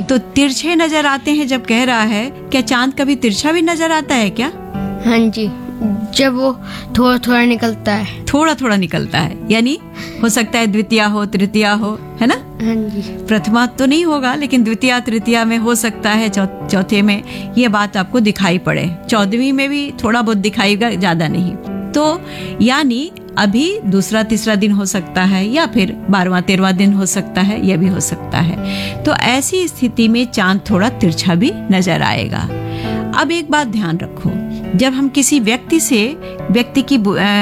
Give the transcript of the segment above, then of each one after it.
तो तिरछे नजर आते हैं जब कह रहा है, क्या चांद कभी तिरछा भी नजर आता है क्या? हाँ जी, जब वो थोड़ा थोड़ा निकलता है। थोड़ा थोड़ा निकलता है, यानी हो सकता है द्वितीया हो, तृतीया हो, है ना? हाँ जी। प्रथमा तो नहीं होगा, लेकिन द्वितीया तृतीया में हो सकता है, चौथे में ये बात आपको दिखाई पड़े, 14वीं में भी थोड़ा बहुत दिखाएगा, ज्यादा नहीं। तो यानी अभी दूसरा तीसरा दिन हो सकता है, या फिर 12वां 13वां दिन हो सकता है, यह भी हो सकता है। तो ऐसी स्थिति में चांद थोड़ा तिरछा भी नजर आएगा। अब एक बात ध्यान रखो, जब हम किसी व्यक्ति की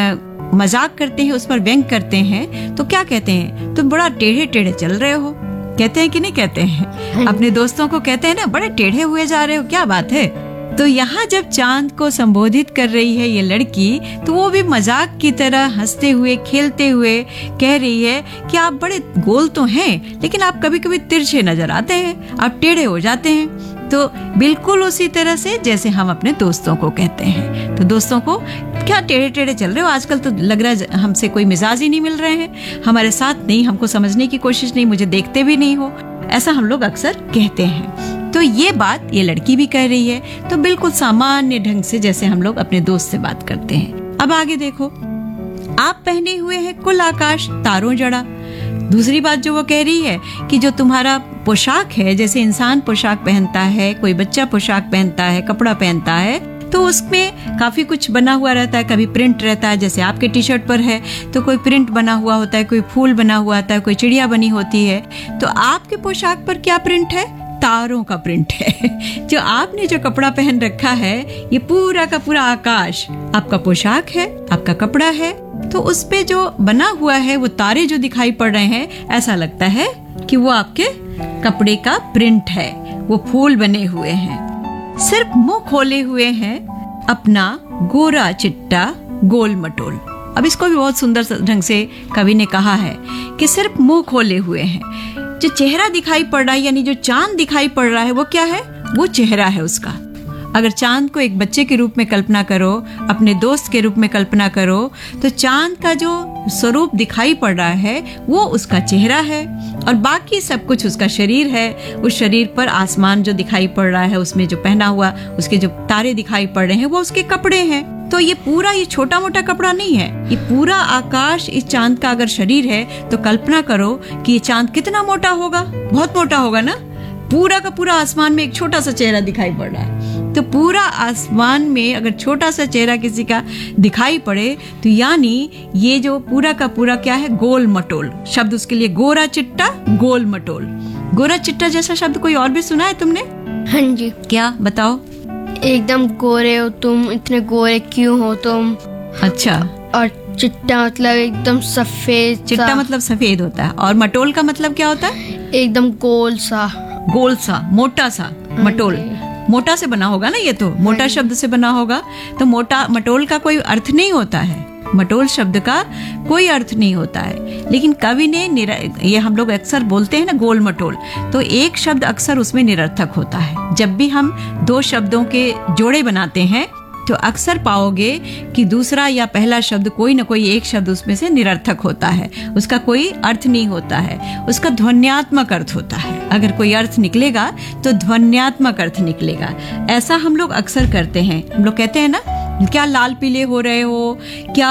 मजाक करते हैं, उस पर व्यंग करते हैं, तो क्या कहते हैं? तुम बड़ा टेढ़े टेढ़े चल रहे हो, कहते हैं कि नहीं कहते हैं? अपने दोस्तों को कहते हैं ना, बड़े टेढ़े हुए जा रहे हो, क्या बात है? तो यहाँ जब चांद को संबोधित कर रही है ये लड़की, तो वो भी मजाक की तरह हंसते हुए खेलते हुए कह रही है कि आप बड़े गोल तो हैं, लेकिन आप कभी कभी तिरछे नजर आते हैं, आप टेढ़े हो जाते हैं। तो बिल्कुल उसी तरह से जैसे हम अपने दोस्तों को कहते हैं। तो दोस्तों को, क्या टेढ़े टेढ़े चल रहे हो, आजकल तो लग रहा है हमसे कोई मिजाज ही नहीं मिल रहे हैं, हमारे साथ नहीं, हमको समझने की कोशिश नहीं, मुझे देखते भी नहीं हो, ऐसा हम लोग अक्सर कहते हैं। तो ये बात ये लड़की भी कह रही है, तो बिल्कुल सामान्य ढंग से जैसे हम लोग अपने दोस्त से बात करते हैं। अब आगे देखो, आप पहने हुए हैं कुल आकाश तारों जड़ा। दूसरी बात जो वो कह रही है कि जो तुम्हारा पोशाक है, जैसे इंसान पोशाक पहनता है, कोई बच्चा पोशाक पहनता है, कपड़ा पहनता है, तो उसमें काफी कुछ बना हुआ रहता है, कभी प्रिंट रहता है, जैसे आपके टी शर्ट पर है तो कोई प्रिंट बना हुआ होता है, कोई फूल बना हुआ होता है, कोई चिड़िया बनी होती है। तो आपके पोशाक पर क्या प्रिंट है? तारों का प्रिंट है। जो आपने जो कपड़ा पहन रखा है, ये पूरा का पूरा आकाश आपका पोशाक है, आपका कपड़ा है, तो उस पे जो बना हुआ है, वो तारे जो दिखाई पड़ रहे हैं, ऐसा लगता है कि वो आपके कपड़े का प्रिंट है, वो फूल बने हुए हैं। सिर्फ मुंह खोले हुए हैं अपना गोरा चिट्टा गोल मटोल। अब इसको भी बहुत सुंदर ढंग से कवि ने कहा है कि सिर्फ मुंह खोले हुए हैं। जो चेहरा दिखाई पड़ रहा है, यानी जो चांद दिखाई पड़ रहा है, वो क्या है? वो चेहरा है उसका। अगर चांद को एक बच्चे के रूप में कल्पना करो, अपने दोस्त के रूप में कल्पना करो, तो चांद का जो स्वरूप दिखाई पड़ रहा है वो उसका चेहरा है, और बाकी सब कुछ उसका शरीर है। उस शरीर पर आसमान जो दिखाई पड़ रहा है, उसमें जो पहना हुआ, उसके जो तारे दिखाई पड़ रहे हैं, वो उसके कपड़े हैं। तो ये पूरा, ये छोटा मोटा कपड़ा नहीं है, ये पूरा आकाश इस चांद का अगर शरीर है, तो कल्पना करो कि ये चांद कितना मोटा होगा। बहुत मोटा होगा ना। पूरा का पूरा आसमान में एक छोटा सा चेहरा दिखाई पड़ रहा है। तो पूरा आसमान में अगर छोटा सा चेहरा किसी का दिखाई पड़े, तो यानी ये जो पूरा का पूरा क्या है? गोल मटोल। शब्द उसके लिए गोरा चिट्टा गोल मटोल। गोरा चिट्टा जैसा शब्द कोई और भी सुना है तुमने? हाँ जी। क्या बताओ? एकदम गोरे हो तुम, इतने गोरे क्यों हो तुम? अच्छा। और चिट्टा मतलब एकदम सफेद। चिट्टा मतलब सफेद होता है, और मटोल का मतलब क्या होता है? एकदम गोल सा। गोल सा, मोटा सा। मटोल मोटा से बना होगा ना, ये तो मोटा शब्द से बना होगा। तो मोटा मटोल का कोई अर्थ नहीं होता है, मटोल शब्द का कोई अर्थ नहीं होता है। लेकिन कवि ने ये हम लोग अक्सर बोलते हैं ना, गोल मटोल, तो एक शब्द अक्सर उसमें निरर्थक होता है। जब भी हम दो शब्दों के जोड़े बनाते हैं, तो अक्सर पाओगे कि दूसरा या पहला शब्द कोई ना कोई एक शब्द उसमें से निरर्थक होता है, उसका कोई अर्थ नहीं होता है, उसका ध्वन्यात्मक अर्थ होता है। अगर कोई अर्थ निकलेगा तो ध्वन्यात्मक अर्थ निकलेगा। ऐसा हम लोग अक्सर करते हैं। हम लोग कहते हैं ना, क्या लाल पीले हो रहे हो, क्या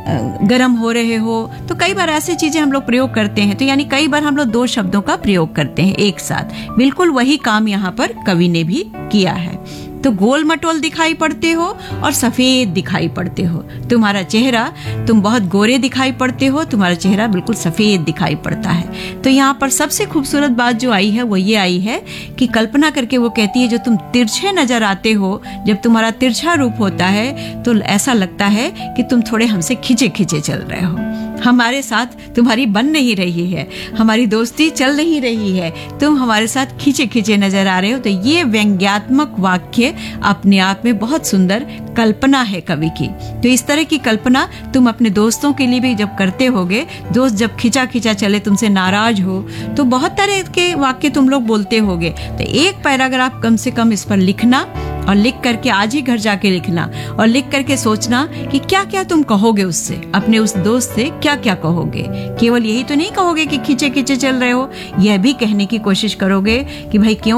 गरम हो रहे हो, तो कई बार ऐसी चीजें हम लोग प्रयोग करते हैं। तो यानी कई बार हम लोग दो शब्दों का प्रयोग करते हैं एक साथ। बिल्कुल वही काम यहाँ पर कवि ने भी किया है। तो गोल मटोल दिखाई पड़ते हो और सफेद दिखाई पड़ते हो। तुम्हारा चेहरा, तुम बहुत गोरे दिखाई पड़ते हो, तुम्हारा चेहरा बिल्कुल सफेद दिखाई पड़ता है। तो यहाँ पर सबसे खूबसूरत बात जो आई है वो ये आई है कि कल्पना करके वो कहती है, जो तुम तिरछे नजर आते हो, जब तुम्हारा तिरछा रूप होता है, तो ऐसा लगता है कि तुम थोड़े हमसे खिंचे खिंचे चल रहे हो, हमारे साथ तुम्हारी बन नहीं रही है, हमारी दोस्ती चल नहीं रही है, तुम हमारे साथ खींचे खींचे नजर आ रहे हो। तो ये व्यंग्यात्मक वाक्य अपने आप में बहुत सुंदर कल्पना है कवि की। तो इस तरह की कल्पना तुम अपने दोस्तों के लिए भी जब करते होगे, दोस्त जब खिंचा खिंचा चले, तुमसे नाराज हो, तो बहुत तरह के वाक्य तुम लोग बोलते होगे। तो एक पैराग्राफ कम से कम इस पर लिखना, और लिख करके आज ही घर जाके लिखना, और लिख करके सोचना कि क्या क्या तुम कहोगे उससे, अपने उस दोस्त से क्या क्या कहोगे। केवल यही तो नहीं कहोगे कि खींचे खींचे चल रहे हो, यह भी कहने की कोशिश करोगे कि भाई क्यों